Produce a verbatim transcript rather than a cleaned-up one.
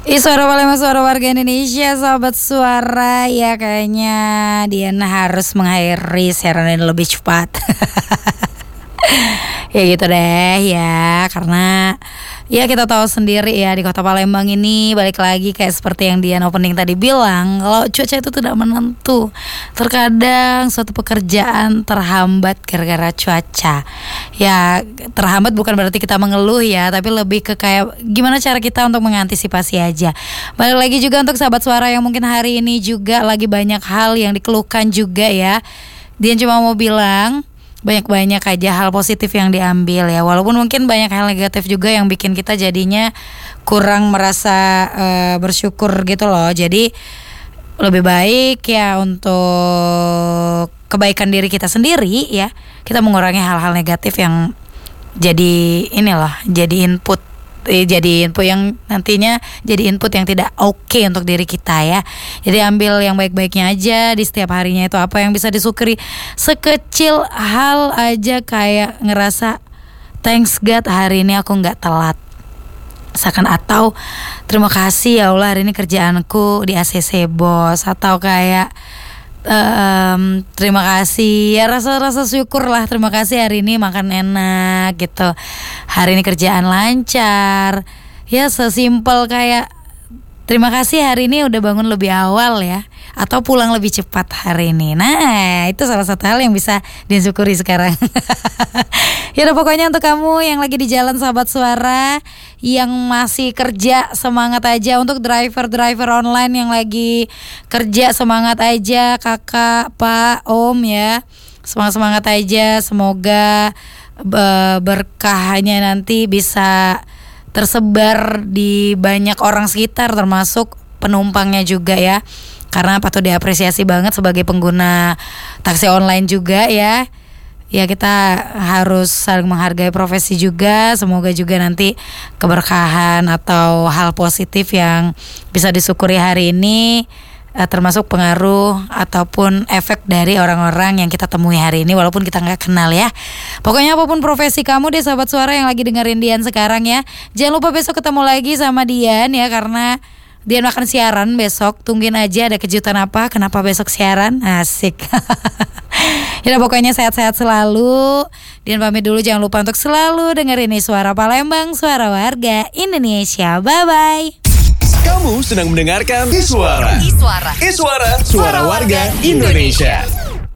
Ih, suara Palembang, suara warga Indonesia, sahabat suara. Ya kayaknya Diana harus mengakhiri siaran ini lebih cepat. Ya gitu deh ya, karena ya kita tahu sendiri ya, di kota Palembang ini balik lagi kayak seperti yang Dian opening tadi bilang, kalau cuaca itu tidak menentu. Terkadang suatu pekerjaan terhambat gara-gara cuaca. Ya terhambat bukan berarti kita mengeluh ya, tapi lebih ke kayak gimana cara kita untuk mengantisipasi aja. Balik lagi juga untuk sahabat suara yang mungkin hari ini juga lagi banyak hal yang dikeluhkan juga ya. Dian cuma mau bilang banyak-banyak aja hal positif yang diambil ya, walaupun mungkin banyak hal negatif juga yang bikin kita jadinya kurang merasa uh, bersyukur gitu loh. Jadi lebih baik ya untuk kebaikan diri kita sendiri ya, kita mengurangi hal-hal negatif yang jadi inilah, jadi input eh, jadi input yang nantinya jadi input yang tidak oke okay untuk diri kita ya. Jadi ambil yang baik-baiknya aja di setiap harinya, itu apa yang bisa disyukuri. Sekecil hal aja kayak ngerasa thanks God hari ini aku gak telat, misalkan, atau terima kasih ya Allah hari ini kerjaanku di A C C bos, atau kayak Um, terima kasih ya, rasa-rasa syukur lah, terima kasih hari ini makan enak gitu, hari ini kerjaan lancar ya, sesimpel kayak terima kasih hari ini udah bangun lebih awal ya, atau pulang lebih cepat hari ini. Nah itu salah satu hal yang bisa disyukuri sekarang. Ya udah, pokoknya untuk kamu yang lagi di jalan sahabat suara, yang masih kerja semangat aja. Untuk driver-driver online yang lagi kerja semangat aja, kakak, pak, om ya, semangat-semangat aja. Semoga be- berkahnya nanti bisa tersebar di banyak orang sekitar, termasuk penumpangnya juga ya, karena patut diapresiasi banget sebagai pengguna taksi online juga ya. Ya kita harus saling menghargai profesi juga. Semoga juga nanti keberkahan atau hal positif yang bisa disyukuri hari ini, eh, termasuk pengaruh ataupun efek dari orang-orang yang kita temui hari ini, walaupun kita gak kenal ya. Pokoknya apapun profesi kamu deh sahabat suara yang lagi dengerin Dian sekarang ya, jangan lupa besok ketemu lagi sama Dian ya, karena Dian akan siaran besok. Tungguin aja ada kejutan apa, kenapa besok siaran, asik. Ya pokoknya sehat-sehat selalu. Dian pamit dulu, jangan lupa untuk selalu dengerin ini Suara Palembang, suara warga Indonesia. Bye-bye. Kamu sedang mendengarkan Iswara. Iswara. Iswara, suara warga Indonesia.